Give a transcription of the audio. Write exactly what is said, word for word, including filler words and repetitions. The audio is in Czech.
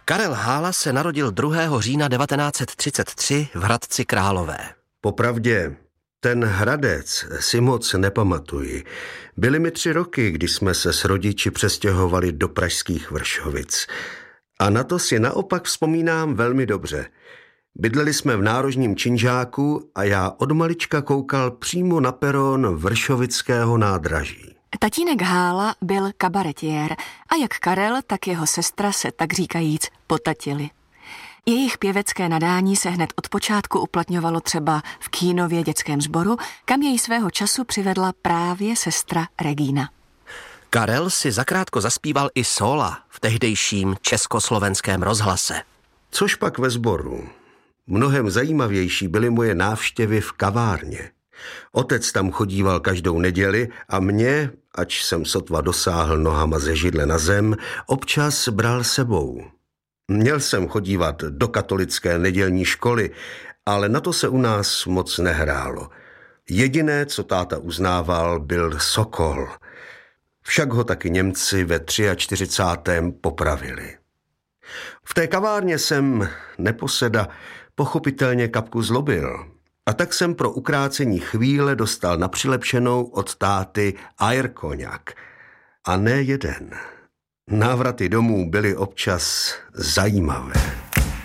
Karel Hála se narodil druhého října devatenáct set třicet tři v Hradci Králové. Popravdě, ten Hradec si moc nepamatuji. Byly mi tři roky, když jsme se s rodiči přestěhovali do pražských Vršovic. A na to si naopak vzpomínám velmi dobře. Bydleli jsme v nárožním činžáku a já od malička koukal přímo na peron Vršovického nádraží. Tatínek Hála byl kabaretiér a jak Karel, tak jeho sestra se tak říkajíc potatili. Jejich pěvecké nadání se hned od počátku uplatňovalo třeba v Kínově dětském sboru, kam jej svého času přivedla právě sestra Regína. Karel si zakrátko zaspíval i sóla v tehdejším československém rozhlase. Což pak ve sboru. Mnohem zajímavější byly moje návštěvy v kavárně. Otec tam chodíval každou neděli a mě, ač jsem sotva dosáhl nohama ze židle na zem, občas bral sebou. Měl jsem chodívat do katolické nedělní školy, ale na to se u nás moc nehrálo. Jediné, co táta uznával, byl Sokol. Však ho taky Němci ve čtyřicátém třetím popravili. V té kavárně jsem, neposeda, pochopitelně kapku zlobil. A tak jsem pro ukrácení chvíle dostal na přilepšenou od táty airkoňak. A ne jeden. Návraty domů byly občas zajímavé.